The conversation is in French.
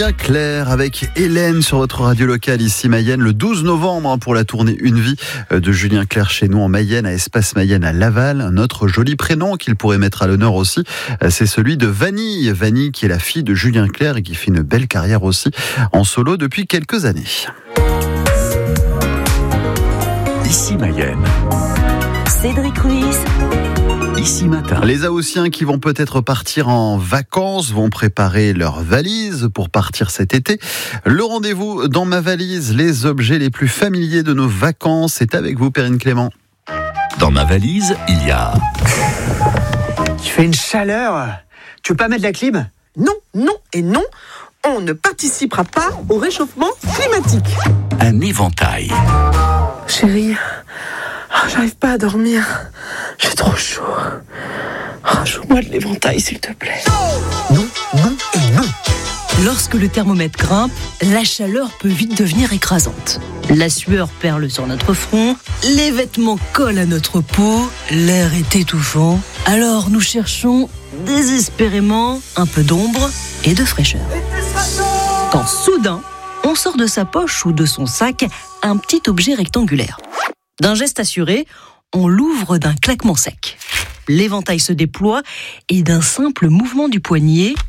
Julien Clerc avec Hélène sur votre radio locale ici Mayenne le 12 novembre pour la tournée Une vie de Julien Clerc chez nous en Mayenne, à Espace Mayenne à Laval. Un autre joli prénom qu'il pourrait mettre à l'honneur aussi, c'est celui de Vanille. Vanille qui est la fille de Julien Clerc et qui fait une belle carrière aussi en solo depuis quelques années. Ici Mayenne. Cédric Ruiz. Ici matin. Les Haussiens qui vont peut-être partir en vacances vont préparer leurs valises pour partir cet été. Le rendez-vous dans ma valise, les objets les plus familiers de nos vacances, c'est avec vous Perrine Clément. Dans ma valise, il y a... Il fait une chaleur. Tu veux pas mettre la clim ? Non, non et non, on ne participera pas au réchauffement climatique. un éventail. Chérie, j'arrive pas à dormir. J'ai trop chaud. Joue-moi de l'éventail, s'il te plaît. Non, non et non. Lorsque le thermomètre grimpe, la chaleur peut vite devenir écrasante. La sueur perle sur notre front, les vêtements collent à notre peau, l'air est étouffant. Alors nous cherchons désespérément un peu d'ombre et de fraîcheur. Quand soudain, on sort de sa poche ou de son sac un petit objet rectangulaire. D'un geste assuré, on l'ouvre d'un claquement sec. L'éventail se déploie et d'un simple mouvement du poignet,